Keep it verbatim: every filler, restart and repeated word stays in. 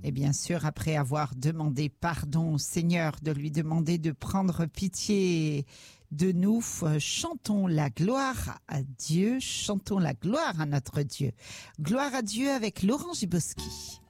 Et bien sûr, après avoir demandé pardon au Seigneur, de lui demander de prendre pitié de nous, chantons la gloire à Dieu, chantons la gloire à notre Dieu. Gloire à Dieu avec Laurent Giboski.